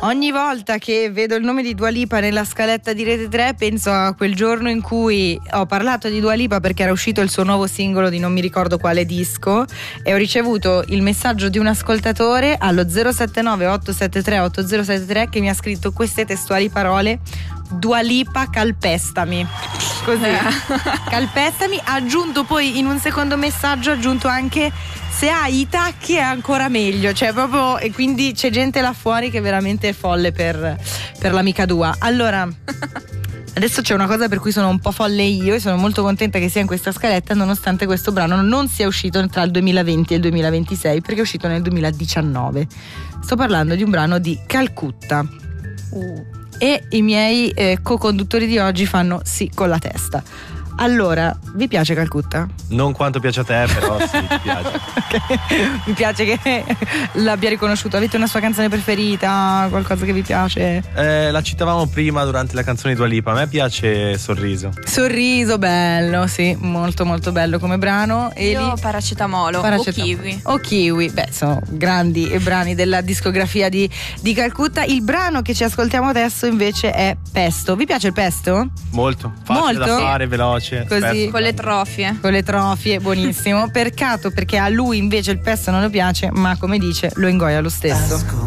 Ogni volta che vedo il nome di Dua Lipa nella scaletta di Rete 3 penso a quel giorno in cui ho parlato di Dua Lipa perché era uscito il suo nuovo singolo di non mi ricordo quale disco e ho ricevuto il messaggio di un ascoltatore allo 079 873 8073 che mi ha scritto queste testuali parole: Dua Lipa calpestami. Così calpestami. Ha aggiunto poi in un secondo messaggio, ha aggiunto anche: se hai i tacchi è ancora meglio, cioè proprio. E quindi c'è gente là fuori che è veramente folle per l'amica Dua. Allora adesso c'è una cosa per cui sono un po' folle io e sono molto contenta che sia in questa scaletta, nonostante questo brano non sia uscito tra il 2020 e il 2026, perché è uscito nel 2019. Sto parlando di un brano di Calcutta. E i miei co-conduttori di oggi fanno sì con la testa. Allora, vi piace Calcutta? Non quanto piace a te, però sì, ti piace. Okay. Mi piace che l'abbia riconosciuto. Avete una sua canzone preferita? Qualcosa che vi piace? La citavamo prima durante la canzone di Dua Lipa. A me piace Sorriso. Sorriso, bello, sì, molto molto bello come brano. Io Paracetamolo o Kiwi. O Kiwi, beh, sono grandi brani della discografia di Calcutta. Il brano che ci ascoltiamo adesso invece è Pesto. Vi piace il pesto? Molto, facile da fare, veloce. Così, con le trofie. Con le trofie, buonissimo. Peccato perché a lui invece il pesto non le piace, ma come dice lo ingoia lo stesso.